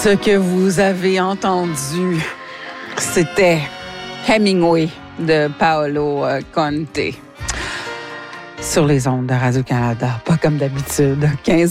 Ce que vous avez entendu, c'était Hemingway de Paolo Conte. Sur les ondes de Radio-Canada, pas comme d'habitude,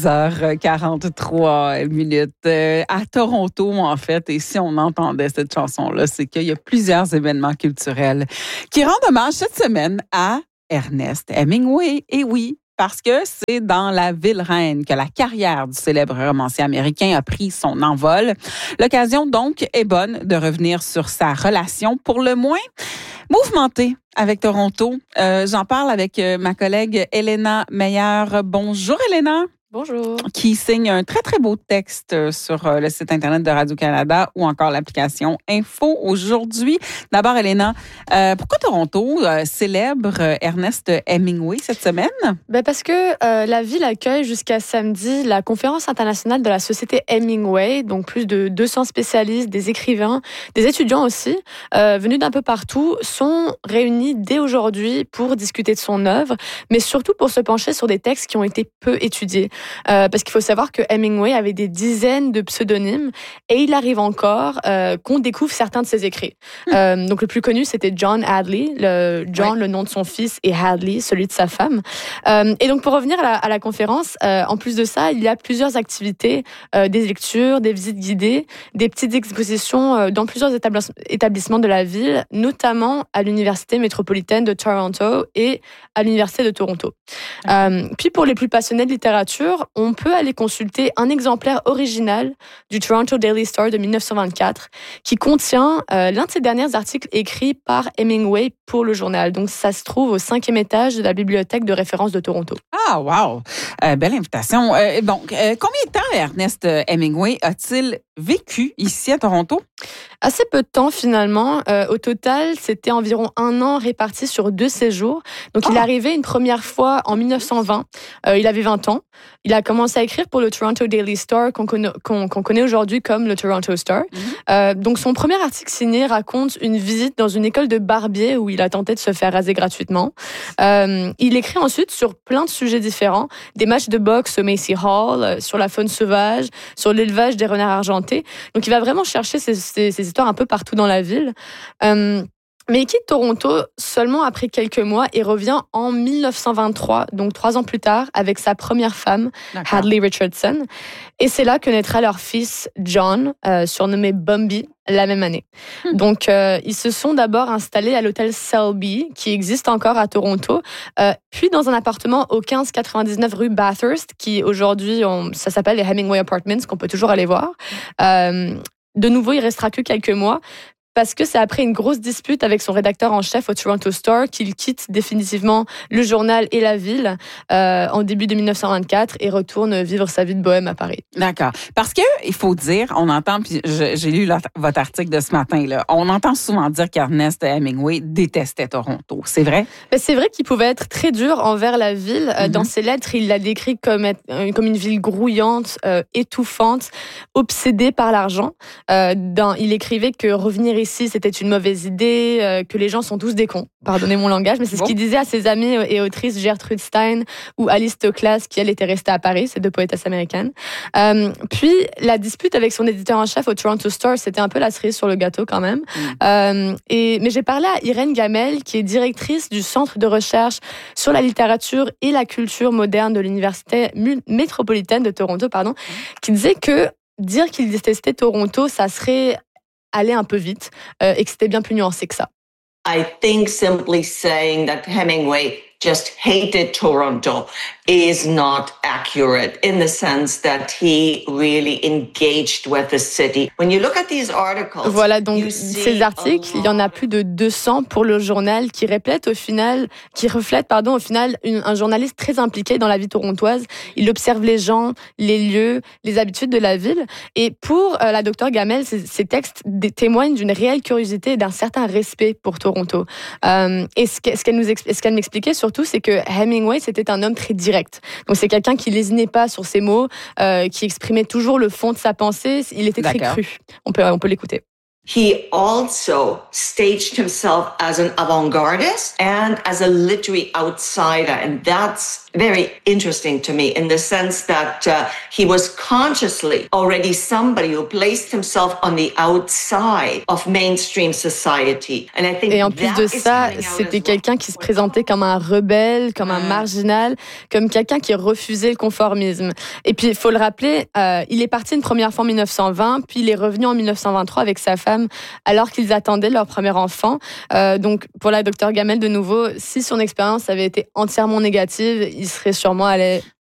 15h43 à Toronto, en fait. Et si on entendait cette chanson-là, c'est qu'il y a plusieurs événements culturels qui rendent hommage cette semaine à Ernest Hemingway. Et oui, parce que c'est dans la ville reine que la carrière du célèbre romancier américain a pris son envol. L'occasion, donc, est bonne de revenir sur sa relation, pour le moins mouvementée, avec Toronto. J'en parle avec ma collègue Elena Meyer. Bonjour, Elena. Bonjour. Qui signe un très, très beau texte sur le site Internet de Radio-Canada ou encore l'application Info aujourd'hui. D'abord, Elena, pourquoi Toronto célèbre Ernest Hemingway cette semaine? Parce que la ville accueille jusqu'à samedi la conférence internationale de la Société Hemingway, donc plus de 200 spécialistes, des écrivains, des étudiants aussi, venus d'un peu partout, sont réunis dès aujourd'hui pour discuter de son œuvre, mais surtout pour se pencher sur des textes qui ont été peu étudiés. Parce qu'il faut savoir que Hemingway avait des dizaines de pseudonymes et il arrive encore qu'on découvre certains de ses écrits. Donc le plus connu, c'était John Hadley, le nom de son fils, et Hadley, celui de sa femme. Et donc pour revenir à la conférence, en plus de ça, il y a plusieurs activités, des lectures, des visites guidées, des petites expositions dans plusieurs établissements de la ville, notamment à l'Université métropolitaine de Toronto et à l'Université de Toronto. Puis pour les plus passionnés de littérature, on peut aller consulter un exemplaire original du Toronto Daily Star de 1924 qui contient l'un de ses derniers articles écrits par Hemingway pour le journal. Donc, ça se trouve au 5e étage de la bibliothèque de référence de Toronto. Ah, wow! Belle invitation. Donc, combien de temps Ernest Hemingway a-t-il vécu ici à Toronto? Assez peu de temps, finalement. Au total, c'était environ 1 an réparti sur 2 séjours. Donc, il est arrivé une première fois en 1920. Il avait 20 ans. Il a commencé à écrire pour le Toronto Daily Star, qu'on connaît aujourd'hui comme le Toronto Star. Donc, son premier article signé raconte une visite dans une école de barbier où il a tenté de se faire raser gratuitement. Il écrit ensuite sur plein de sujets différents. Des matchs de boxe au Macy Hall, sur la faune sauvage, sur l'élevage des renards argentés. Donc, il va vraiment chercher ces histoires un peu partout dans la ville. Mais il quitte Toronto seulement après quelques mois et revient en 1923, donc 3 ans plus tard, avec sa première femme, Hadley Richardson. Et c'est là que naîtra leur fils, John, surnommé Bumby, la même année. Donc, ils se sont d'abord installés à l'hôtel Selby, qui existe encore à Toronto, puis dans un appartement au 1599 rue Bathurst, qui aujourd'hui, ça s'appelle les Hemingway Apartments, qu'on peut toujours aller voir. De nouveau, il restera que quelques mois, parce que c'est après une grosse dispute avec son rédacteur en chef au Toronto Star qu'il quitte définitivement le journal et la ville en début de 1924 et retourne vivre sa vie de bohème à Paris. D'accord. Parce que, il faut dire, on entend, puis j'ai lu votre article de ce matin, là, on entend souvent dire qu'Ernest Hemingway détestait Toronto. C'est vrai? C'est vrai qu'il pouvait être très dur envers la ville. Dans ses lettres, il l'a décrit comme une ville grouillante, étouffante, obsédée par l'argent. Il écrivait que revenir ici, c'était une mauvaise idée, que les gens sont tous des cons. Pardonnez mon langage, mais c'est ce qu'il disait à ses amies et autrices Gertrude Stein ou Alice Toklas, qui, elle, était restée à Paris, ces 2 poétesses américaines. Puis, la dispute avec son éditeur en chef au Toronto Star, c'était un peu la cerise sur le gâteau quand même. Mais j'ai parlé à Irène Gamel, qui est directrice du Centre de recherche sur la littérature et la culture moderne de l'Université métropolitaine de Toronto, qui disait que dire qu'il détestait Toronto, ça serait aller un peu vite et que c'était bien plus nuancé que ça. I think simply saying that Hemingway just hated Toronto is not accurate in the sense that he really engaged with the city. When you look at these articles, voilà, donc ces articles, il y en a plus de 200 pour le journal qui reflètent au final un journaliste très impliqué dans la vie torontoise. Il observe les gens, les lieux, les habitudes de la ville. Et pour la docteure Gamel, ces textes témoignent d'une réelle curiosité et d'un certain respect pour Toronto. Et ce qu'elle m'expliquait surtout, c'est que Hemingway, c'était un homme très direct. Donc c'est quelqu'un qui lésinait pas sur ses mots, qui exprimait toujours le fond de sa pensée. Il était très cru. On peut l'écouter. He also staged himself as an avant-gardist and as a literary outsider, and that's very interesting to me in the sense that he was consciously already somebody who placed himself on the outside of mainstream society. And I think Et en plus de ça, c'était quelqu'un qui se présentait comme un rebelle, comme un marginal, comme quelqu'un qui refusait le conformisme. Et puis, il faut le rappeler, il est parti une première fois en 1920, puis il est revenu en 1923 avec sa femme, alors qu'ils attendaient leur premier enfant. Donc, pour la docteure Gamel, de nouveau, si son expérience avait été entièrement négative, il serait sûrement allé